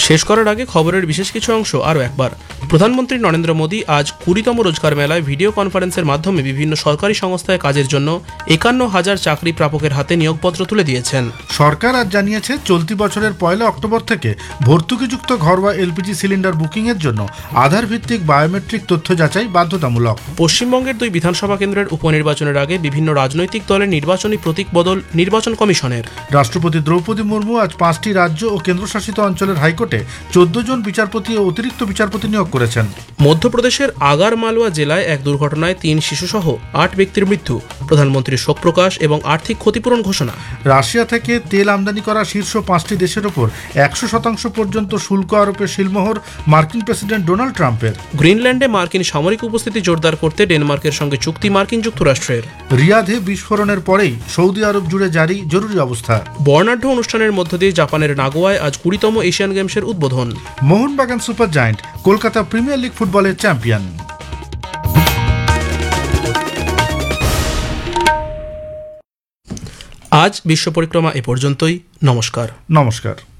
শেষ করার আগে খবরের বিশেষ কিছু অংশ আরও একবার। প্রধানমন্ত্রী নরেন্দ্র মোদী আজ 20তম রোজগার মেলায় ভিডিও কনফারেন্সের মাধ্যমে বিভিন্ন সরকারি সংস্থায় কাজের জন্য 51,000 চাকরি প্রাপকের হাতে নিয়োগপত্র তুলে দিয়েছেন। সরকার আজ জানিয়েছে চলতি বছরের 1 অক্টোবর থেকে ভর্তুকিযুক্ত ঘরোয়া এলপিজি সিলিন্ডার বুকিংয়ের জন্য আধার ভিত্তিক বায়োমেট্রিক তথ্য যাচাই বাধ্যতামূলক। পশ্চিমবঙ্গের 2 বিধানসভা কেন্দ্রের উপনির্বাচনের আগে বিভিন্ন রাজনৈতিক দলের নির্বাচনী প্রতীক বদল নির্বাচন কমিশনের। রাষ্ট্রপতি দ্রৌপদী মুর্মু আজ 5টি রাজ্য ও কেন্দ্রশাসিত অঞ্চলের হাইকোর্টে 14 জন বিচারপতি ও অতিরিক্ত বিচারপতি নিয়োগ করেছেন। মধ্যপ্রদেশের আগারমালওয়া জেলায় এক দুর্ঘটনায় 3 শিশুসহ 8 ব্যক্তির মৃত্যু। প্রধানমন্ত্রীর শোক প্রকাশ এবং আর্থিক ক্ষতিপূরণ ঘোষণা। রাশিয়া থেকে তেল আমদানি করা শীর্ষ 5টি দেশের ওপর 100% পর্যন্ত শুল্ক আরোপের শিলমোহর মার্কিন প্রেসিডেন্ট ডোনাল্ড ট্রাম্পের। গ্রিনল্যান্ডে মার্কিন সামরিক উপস্থিতি জোরদার করতে ডেনমার্কের সঙ্গে চুক্তি মার্কিন যুক্তরাষ্ট্রের। রিয়াধে বিস্ফোরণের পরেই সৌদি আরব জুড়ে জারি জরুরি অবস্থা। বর্ণাঢ্য অনুষ্ঠানের মধ্য দিয়ে জাপানের নাগোয়ায় আজ 20তম এশিয়ান গেমসের উদ্বোধন। Mohun Bagan super giant Kolkata premier league ফুটবলের চ্যাম্পিয়ন। আজ বিশ্ব পরিক্রমা এ পর্যন্তই। নমস্কার।